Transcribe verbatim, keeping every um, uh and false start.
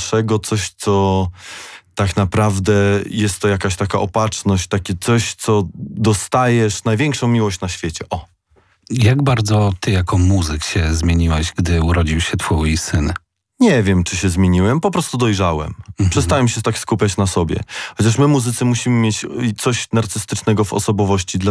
największego, coś, co tak naprawdę jest to jakaś taka opatrzność, takie coś, co dostajesz, największą miłość na świecie. O. Jak bardzo ty jako muzyk się zmieniłeś, gdy urodził się twój syn? Nie wiem, czy się zmieniłem, po prostu dojrzałem. Mhm. Przestałem się tak skupiać na sobie. Chociaż my, muzycy, musimy mieć coś narcystycznego w osobowości,